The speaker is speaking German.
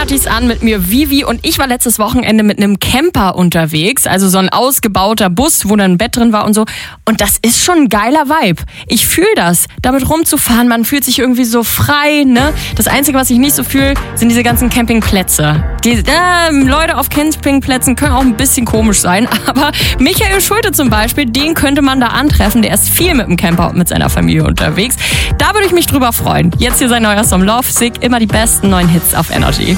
Partys an mit mir Vivi und ich war letztes Wochenende mit einem Camper unterwegs, also so ein ausgebauter Bus, wo dann ein Bett drin war und so. Und das ist schon ein geiler Vibe. Ich fühle das, damit rumzufahren, man fühlt sich irgendwie so frei, ne? Das Einzige, was ich nicht so fühle, sind diese ganzen Campingplätze. Die Leute auf Campingplätzen können auch ein bisschen komisch sein, aber Michael Schulte zum Beispiel, den könnte man da antreffen, der ist viel mit dem Camper und mit seiner Familie unterwegs. Da würde ich mich drüber freuen. Jetzt hier sein neuer Song Love Sick, immer die besten neuen Hits auf Energy.